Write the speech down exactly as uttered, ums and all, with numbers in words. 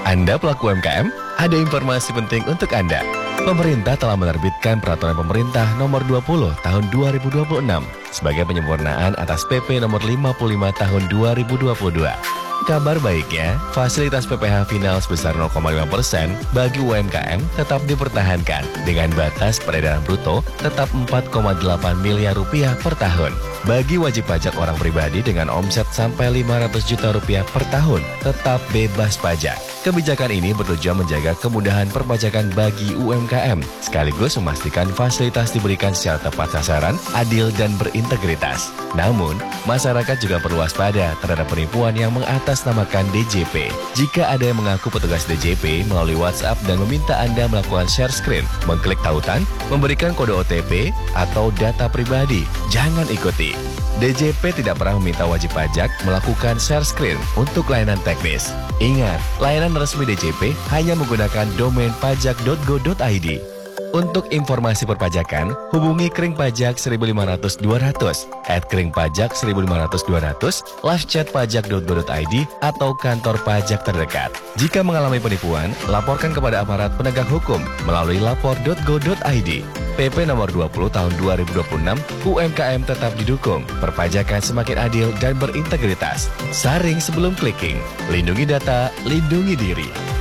Anda pelaku U M K M, ada informasi penting untuk Anda. Pemerintah telah menerbitkan Peraturan Pemerintah Nomor dua puluh Tahun dua ribu dua puluh enam sebagai penyempurnaan atas P P Nomor lima puluh lima Tahun dua ribu dua puluh dua. Kabar baiknya, fasilitas P P H final sebesar nol koma lima persen bagi U M K M tetap dipertahankan dengan batas peredaran bruto tetap empat koma delapan miliar rupiah per tahun. Bagi wajib pajak orang pribadi dengan omset sampai lima ratus juta rupiah per tahun tetap bebas pajak. Kebijakan ini bertujuan menjaga kemudahan perpajakan bagi U M K M, sekaligus memastikan fasilitas diberikan secara tepat sasaran, adil, dan berintegritas. Namun, masyarakat juga perlu waspada terhadap penipuan yang mengatasnamakan D J P. Jika ada yang mengaku petugas D J P melalui WhatsApp dan meminta Anda melakukan share screen, mengklik tautan, memberikan kode O T P, atau data pribadi, jangan ikuti. D J P tidak pernah meminta wajib pajak melakukan share screen untuk layanan teknis. Ingat, layanan resmi D J P hanya menggunakan domain pajak dot go dot i d. Untuk informasi perpajakan, hubungi Kring Pajak seribu lima ratus dua ratus, at Kring Pajak seribu lima ratus dua ratus, live chat pajak dot go dot i d, atau kantor pajak terdekat. Jika mengalami penipuan, laporkan kepada aparat penegak hukum melalui lapor dot go dot i d. P P Nomor dua puluh Tahun dua ribu dua puluh enam, U M K M tetap didukung, perpajakan semakin adil dan berintegritas. Saring sebelum clicking, lindungi data, lindungi diri.